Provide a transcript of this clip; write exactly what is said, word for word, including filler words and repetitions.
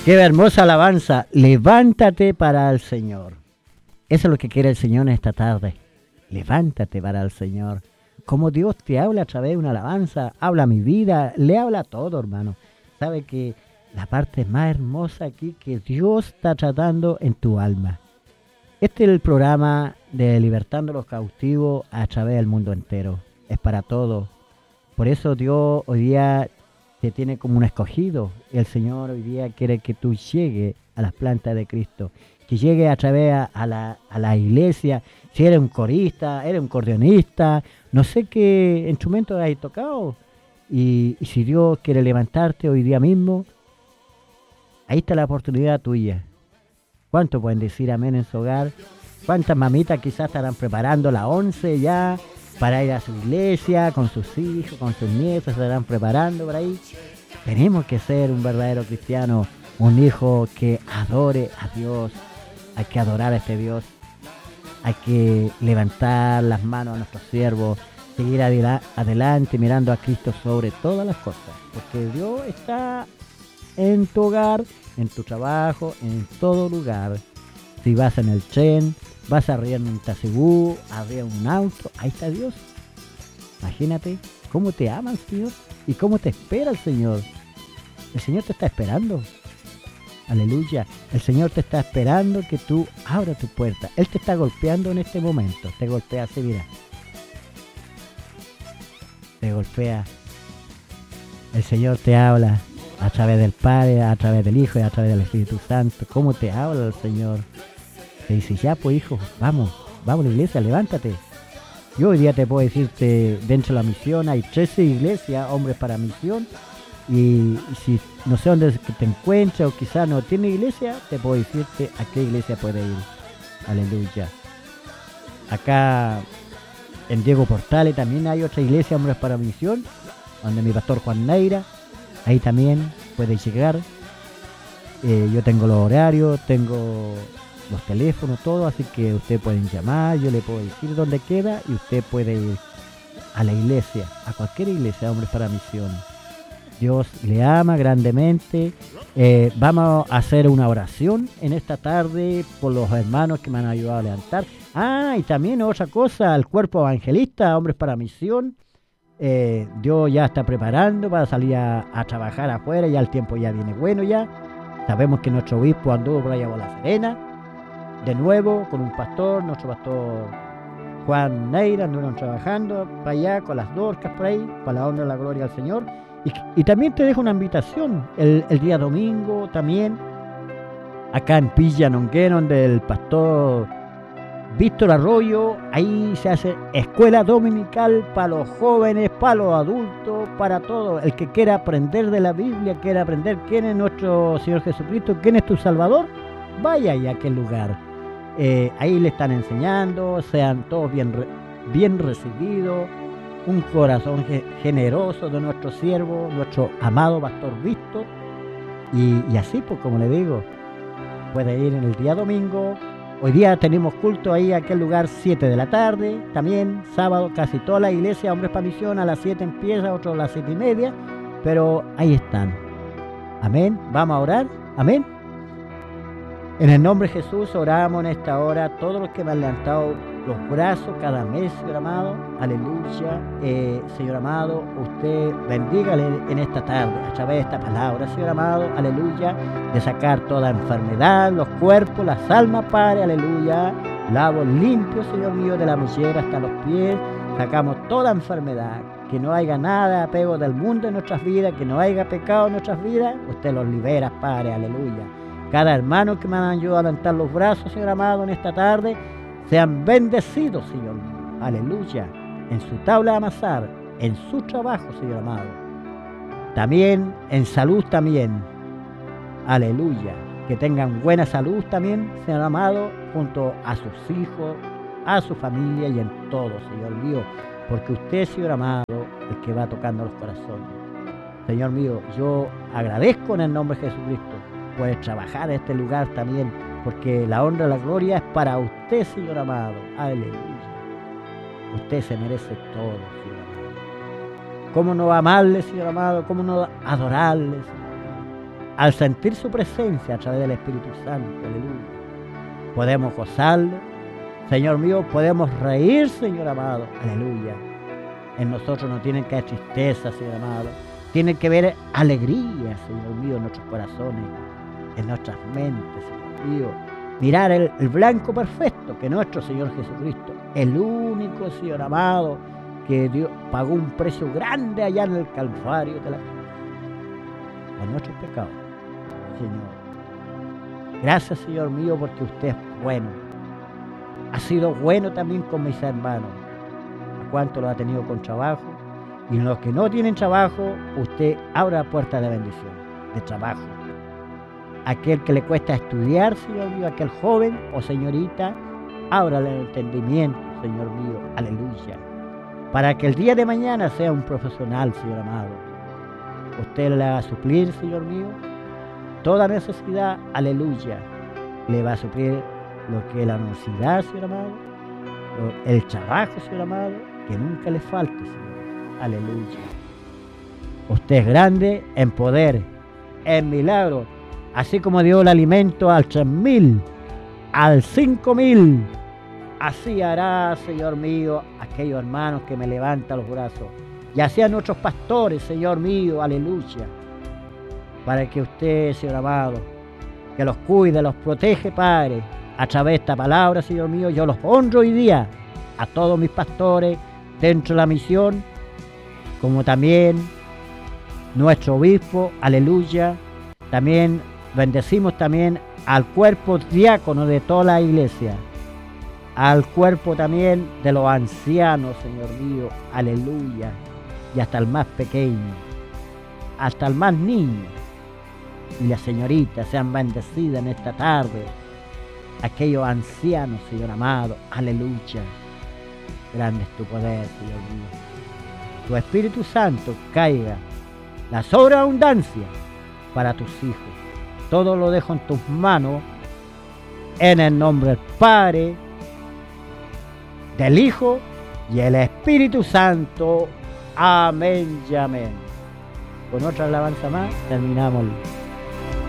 Qué hermosa alabanza. Levántate para el Señor. Eso es lo que quiere el Señor en esta tarde. Levántate para el Señor. Como Dios te habla a través de una alabanza, habla a mi vida, le habla a todo, hermano. Sabe que la parte más hermosa aquí que Dios está tratando en tu alma. Este es el programa de Libertando a los Cautivos a través del mundo entero. Es para todos. Por eso Dios hoy día te tiene como un escogido. El Señor hoy día quiere que tú llegues a las plantas de Cristo. Que llegues a través a, a, la, a la iglesia. Si eres un corista, eres un acordeonista, no sé qué instrumento has tocado. Y, y si Dios quiere levantarte hoy día mismo, ahí está la oportunidad tuya. ¿Cuántos pueden decir amén en su hogar? ¿Cuántas mamitas quizás estarán preparando la once ya para ir a su iglesia con sus hijos, con sus nietos, se estarán preparando por ahí? Tenemos que ser un verdadero cristiano, un hijo que adore a Dios. Hay que adorar a este Dios. Hay que levantar las manos a nuestros siervos, seguir adela- adelante mirando a Cristo sobre todas las cosas. Porque Dios está en tu hogar, en tu trabajo, en todo lugar. Si vas en el tren, vas arriba en un taxibú, arriba en un auto, ahí está Dios. Imagínate cómo te ama el Señor y cómo te espera el Señor. El Señor te está esperando. Aleluya. El Señor te está esperando que tú abras tu puerta. Él te está golpeando en este momento. Te golpea así, mira. Te golpea. El Señor te habla a través del Padre, a través del Hijo y a través del Espíritu Santo. ¿Cómo te habla el Señor? Te dice, ya pues hijo, vamos, vamos a la iglesia, levántate. Yo hoy día te puedo decirte, dentro de la misión hay trece iglesias, hombres para misión. Y, y si no sé dónde te encuentres o quizás no tiene iglesia, te puedo decirte a qué iglesia puede ir. Aleluya. Acá en Diego Portales también hay otra iglesia, hombres para misión, donde mi pastor Juan Neira, ahí también puede llegar. Eh, yo tengo los horarios, tengo los teléfonos, todo, así que ustedes pueden llamar, yo le puedo decir dónde queda y usted puede ir a la iglesia, a cualquier iglesia, hombres para misión. Dios le ama grandemente. Eh, vamos a hacer una oración en esta tarde por los hermanos que me han ayudado a levantar. Ah, y también otra cosa, el cuerpo evangelista, hombres para misión. Eh, Dios ya está preparando para salir a, a trabajar afuera, ya el tiempo ya viene bueno ya. Sabemos que nuestro obispo anduvo por allá por La Serena, de nuevo con un pastor, nuestro pastor Juan Neira, anduvieron trabajando para allá con las dorcas por ahí, para la honra y la gloria al Señor. Y, y también te dejo una invitación el, el día domingo también, acá en Pilla Nonguero, donde el pastor Víctor Arroyo, ahí se hace escuela dominical para los jóvenes, para los adultos, para todo. El que quiera aprender de la Biblia, quiera aprender quién es nuestro Señor Jesucristo, quién es tu Salvador, vaya ahí a aquel lugar. Eh, ahí le están enseñando, sean todos bien, bien recibidos. Un corazón generoso de nuestro siervo, nuestro amado pastor Víctor. Y, y así, pues como le digo, puede ir en el día domingo. Hoy día tenemos culto ahí a aquel lugar, siete de la tarde. También sábado, casi toda la iglesia, hombres para misión, a las siete empieza, otro a las siete y media. Pero ahí están. Amén. Vamos a orar. Amén. En el nombre de Jesús oramos en esta hora todos los que me han levantado los brazos cada mes, Señor amado. Aleluya. Eh, Señor amado, usted bendígale en esta tarde a través de esta palabra, Señor amado. Aleluya. De sacar toda enfermedad, los cuerpos, las almas, Padre. Aleluya. Lavo limpio, Señor mío, de la mollera hasta los pies. Sacamos toda enfermedad. Que no haya nada de apego del mundo en nuestras vidas, que no haya pecado en nuestras vidas. Usted los libera, Padre. Aleluya. Cada hermano que me han ayudado a levantar los brazos, Señor amado, en esta tarde, sean bendecidos, Señor. Aleluya. En su tabla de amasar, en su trabajo, Señor amado. También en salud también. Aleluya. Que tengan buena salud también, Señor amado, junto a sus hijos, a su familia y en todo, Señor mío. Porque usted, Señor amado, es el que va tocando los corazones. Señor mío, yo agradezco en el nombre de Jesucristo. Puede trabajar en este lugar también, porque la honra y la gloria es para usted, Señor amado. Aleluya. Usted se merece todo, Señor amado. ¿Cómo no amarle, Señor amado? ¿Cómo no adorarle, Señor? al sentir su presencia a través del Espíritu Santo, aleluya, podemos gozarlo, Señor mío, podemos reír, Señor amado, aleluya. En nosotros no tienen que haber tristeza, Señor amado, tienen que ver alegría, Señor mío, en nuestros corazones, en nuestras mentes, Señor mío. Mirar el, el blanco perfecto que nuestro Señor Jesucristo, el único, Señor amado, que Dios pagó un precio grande allá en el Calvario de la cruz por nuestros pecados, Señor. Gracias, Señor mío, porque usted es bueno. Ha sido bueno también con mis hermanos. ¿A cuánto lo ha tenido con trabajo? Y los que no tienen trabajo, usted abra puertas de bendición, de trabajo. Aquel que le cuesta estudiar, Señor mío, aquel joven o señorita, ábrale el entendimiento, Señor mío, aleluya. Para que el día de mañana sea un profesional, Señor amado. Usted le va a suplir, Señor mío, toda necesidad, aleluya. Le va a suplir lo que es la necesidad, Señor amado, el trabajo, Señor amado, que nunca le falte, Señor, aleluya. Usted es grande en poder, en milagro, así como dio el alimento al tres mil, al cinco mil, así hará, Señor mío, aquellos hermanos que me levantan los brazos, y así a nuestros pastores, Señor mío, aleluya, para que usted, Señor amado, que los cuide, los protege, Padre, a través de esta palabra, Señor mío. Yo los honro hoy día a todos mis pastores dentro de la misión, como también nuestro obispo, aleluya. También bendecimos también al cuerpo diácono de toda la iglesia, al cuerpo también de los ancianos, Señor mío, aleluya, y hasta el más pequeño, hasta el más niño. Y las señoritas sean bendecidas en esta tarde, aquellos ancianos, Señor amado, aleluya. Grande es tu poder, Señor mío. Tu Espíritu Santo caiga, la sobreabundancia para tus hijos. Todo lo dejo en tus manos, en el nombre del Padre, del Hijo y el Espíritu Santo. Amén y amén. Con otra alabanza más terminamos